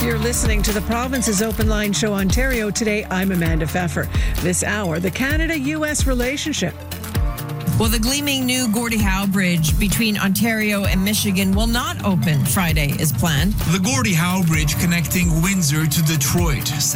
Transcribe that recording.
You're listening to the Province's Open Line Show Ontario Today. I'm Amanda Pfeffer. This hour, the Canada-U.S. relationship. Well, the gleaming new Gordie Howe Bridge between Ontario and Michigan will not open Friday as planned. The Gordie Howe Bridge connecting Windsor to Detroit